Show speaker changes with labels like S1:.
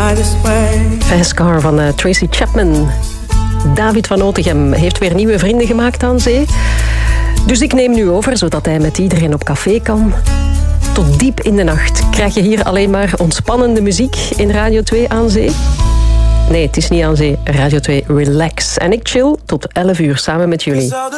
S1: Fast Car van Tracy Chapman. David van Otegem heeft weer nieuwe vrienden gemaakt aan zee. Dus ik neem nu over, zodat hij met iedereen op café kan. Tot diep in de nacht krijg je hier alleen maar ontspannende muziek in Radio 2 aan zee. Nee, het is niet aan zee. Radio 2 Relax. En ik chill tot 11 uur samen met jullie.